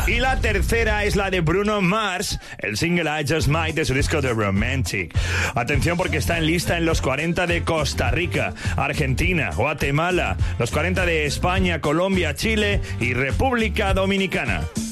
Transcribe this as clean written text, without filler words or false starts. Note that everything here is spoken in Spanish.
Y la tercera es la de Bruno Mars, el single I Just Might de su disco The Romantic. Atención porque está en lista en los 40 de Costa Rica, Argentina, Guatemala, los 40 de España, Colombia, Chile y República Dominicana.